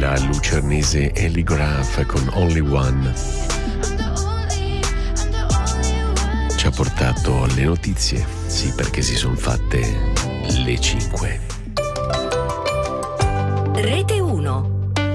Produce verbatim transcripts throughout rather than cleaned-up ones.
La lucernese Ellie Graf con Only One ci ha portato alle notizie, sì, perché si sono fatte le cinque. Rete uno.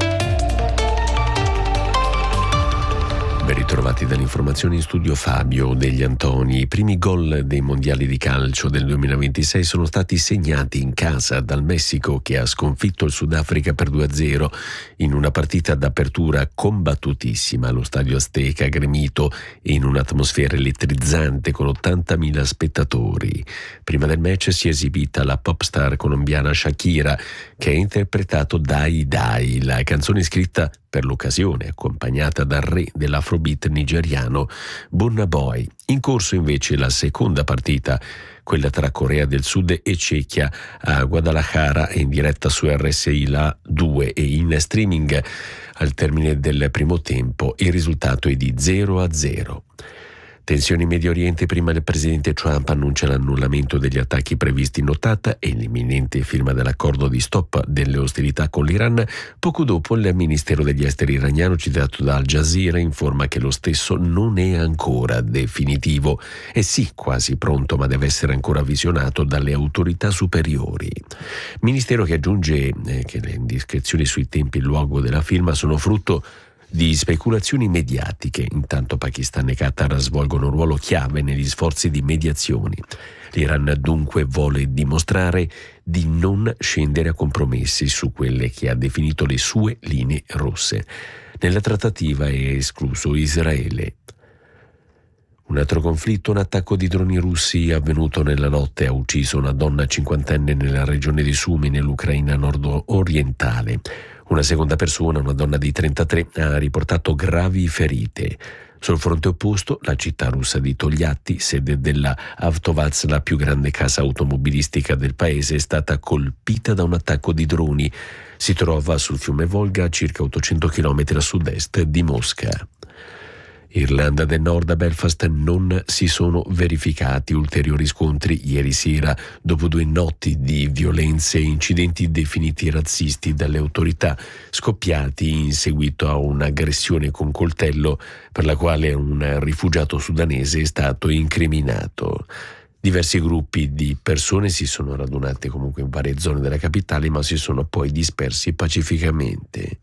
Ben ritrovati dall'informazione, in studio Fabio Degli Antoni. I primi gol dei mondiali di calcio del duemilaventisei sono stati segnati in casa dal Messico, che ha sconfitto il Sudafrica per due a zero in una partita d'apertura combattutissima allo Stadio Azteca, gremito e in un'atmosfera elettrizzante con ottantamila spettatori. Prima del match si è esibita la pop star colombiana Shakira, che ha interpretato Dai Dai, la canzone scritta per l'occasione, accompagnata dal re dell'afrobeat nigeriano Burna Boy. In corso invece la seconda partita, quella tra Corea del Sud e Cechia, a Guadalajara, in diretta su R S I La due e in streaming. Al termine del primo tempo il risultato è di zero a zero. Tensioni in Medio Oriente. Prima il presidente Trump annuncia l'annullamento degli attacchi previsti in ottanta e l'imminente firma dell'accordo di stop delle ostilità con l'Iran. Poco dopo il Ministero degli Esteri iraniano, citato da Al Jazeera, informa che lo stesso non è ancora definitivo. È sì quasi pronto, ma deve essere ancora visionato dalle autorità superiori. Ministero che aggiunge eh, che le indiscrezioni sui tempi e il luogo della firma sono frutto di speculazioni mediatiche. Intanto Pakistan e Qatar svolgono un ruolo chiave negli sforzi di mediazione. L'Iran dunque vuole dimostrare di non scendere a compromessi su quelle che ha definito le sue linee rosse. Nella trattativa è escluso Israele. Un altro conflitto, un attacco di droni russi avvenuto nella notte ha ucciso una donna cinquantenne nella regione di Sumy, nell'Ucraina nord-orientale. Una seconda persona, una donna di trentatré, ha riportato gravi ferite. Sul fronte opposto, la città russa di Togliatti, sede della Avtovaz, la più grande casa automobilistica del paese, è stata colpita da un attacco di droni. Si trova sul fiume Volga, a circa ottocento chilometri a sud-est di Mosca. Irlanda del Nord, a Belfast non si sono verificati ulteriori scontri ieri sera, dopo due notti di violenze e incidenti definiti razzisti dalle autorità, scoppiati in seguito a un'aggressione con coltello per la quale un rifugiato sudanese è stato incriminato. Diversi gruppi di persone si sono radunate comunque in varie zone della capitale, ma si sono poi dispersi pacificamente.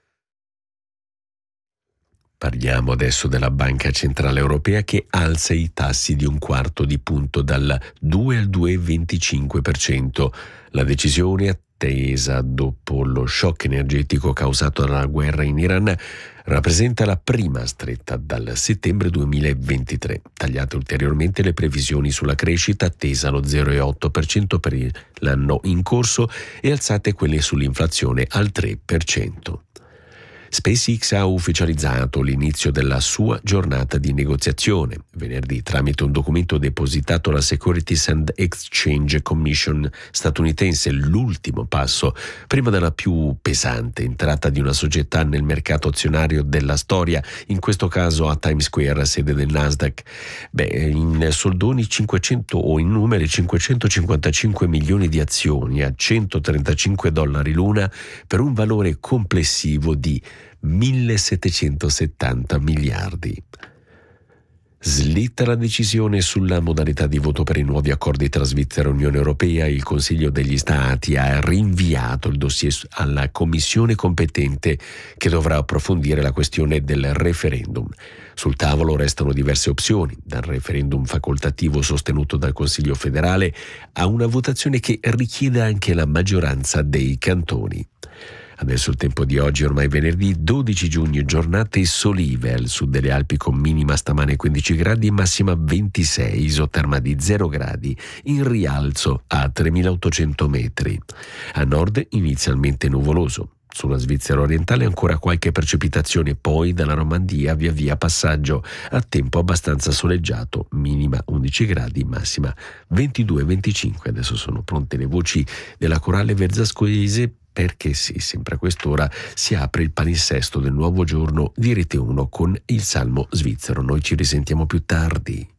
Parliamo adesso della Banca Centrale Europea, che alza i tassi di un quarto di punto, dal due al due virgola venticinque per cento. La decisione, attesa dopo lo shock energetico causato dalla guerra in Iran, rappresenta la prima stretta dal settembre duemilaventitré. Tagliate ulteriormente le previsioni sulla crescita, attesa allo zero virgola otto per cento per l'anno in corso, e alzate quelle sull'inflazione al tre per cento. SpaceX ha ufficializzato l'inizio della sua giornata di negoziazione. Venerdì, tramite un documento depositato alla Securities and Exchange Commission statunitense, l'ultimo passo prima della più pesante entrata di una società nel mercato azionario della storia, in questo caso a Times Square, sede del Nasdaq. Beh, in soldoni cinquecento o in numeri cinquecentocinquantacinque milioni di azioni a centotrentacinque dollari l'una, per un valore complessivo di millesettecentosettanta miliardi. Slitta la decisione sulla modalità di voto per i nuovi accordi tra Svizzera e Unione Europea. Il Consiglio degli Stati ha rinviato il dossier alla Commissione competente, che dovrà approfondire la questione del referendum. Sul tavolo restano diverse opzioni, dal referendum facoltativo sostenuto dal Consiglio federale a una votazione che richiede anche la maggioranza dei cantoni. Adesso il tempo di oggi, ormai venerdì dodici giugno, giornate solive al sud delle Alpi, con minima stamane quindici gradi e massima ventisei, isoterma di zero gradi, in rialzo a tremilaottocento metri. A nord inizialmente nuvoloso. Sulla Svizzera orientale ancora qualche precipitazione, poi dalla Normandia via via passaggio a tempo abbastanza soleggiato, minima undici gradi, massima ventidue venticinque. Adesso sono pronte le voci della corale verzascoese, perché sì, sempre a quest'ora si apre il palinsesto del nuovo giorno di Rete uno con il Salmo svizzero. Noi ci risentiamo più tardi.